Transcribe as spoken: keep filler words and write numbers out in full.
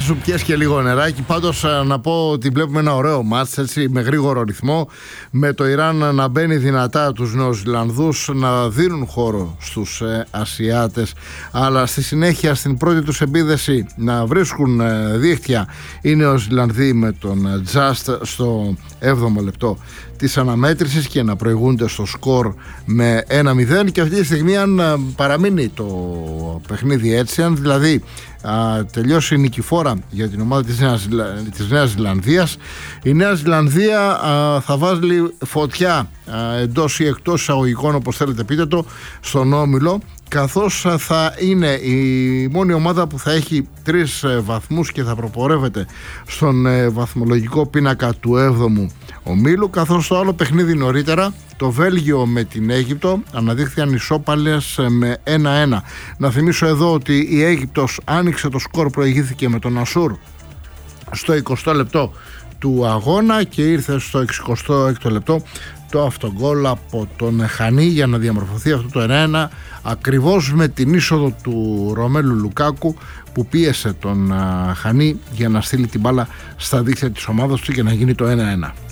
σου πιες και λίγο νεράκι. Πάντως να πω ότι βλέπουμε ένα ωραίο μάτς, έτσι, με γρήγορο ρυθμό, με το Ιράν να μπαίνει δυνατά τους Νεοζηλανδούς, να δίνουν χώρο στους ε, Ασιάτες, αλλά στη συνέχεια στην πρώτη τους επίδεση να βρίσκουν ε, δίχτυα οι Νεοζηλανδοί με τον Just στο έβδομο λεπτό της αναμέτρησης και να προηγούνται στο σκορ με ένα μηδέν. Και αυτή τη στιγμή, αν παραμείνει το παιχνίδι έτσι, αν δηλαδή α, τελειώσει η νικηφόρα για την ομάδα της Νέας, της Νέας Ζηλανδίας, η Νέα Ζηλανδία α, θα βάζει φωτιά α, εντός ή εκτός εισαγωγικών, όπως θέλετε πείτε το, στον όμιλο, καθώς θα είναι η μόνη ομάδα που θα έχει τρεις βαθμούς και θα προπορεύεται στον βαθμολογικό πίνακα του έβδομου ομίλου, καθώς το άλλο παιχνίδι νωρίτερα, το Βέλγιο με την Αίγυπτο, αναδείχθηκαν ισόπαλες με ένα ένα. Να θυμίσω εδώ ότι η Αίγυπτος άνοιξε το σκορ, προηγήθηκε με τον Ασούρ στο εικοστό λεπτό του αγώνα και ήρθε στο εξηκοστό έκτο λεπτό το αυτογκόλ από τον Χανί για να διαμορφωθεί αυτό το ένα ένα, ακριβώς με την είσοδο του Ρωμέλου Λουκάκου, που πίεσε τον Χανί για να στείλει την μπάλα στα δίχτυα της ομάδας του και να γίνει το ένα ένα.